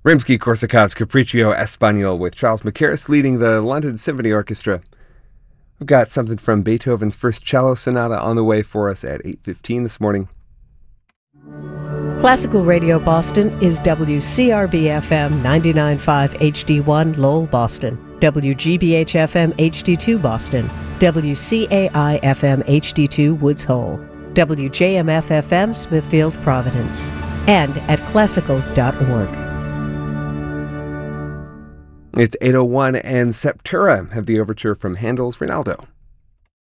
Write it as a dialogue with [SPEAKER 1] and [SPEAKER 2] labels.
[SPEAKER 1] Rimsky-Korsakov's Capriccio Espagnol with Charles Mackerras leading the London Symphony Orchestra. We've got something from Beethoven's First Cello Sonata on the way for us at 8:15 this morning.
[SPEAKER 2] Classical Radio Boston is WCRB-FM 99.5 HD1 Lowell, Boston, WGBH-FM HD2 Boston, WCAI-FM HD2 Woods Hole, WJMF-FM Smithfield, Providence, and at classical.org.
[SPEAKER 1] It's 8:01 and Septura have the overture from Handel's Rinaldo.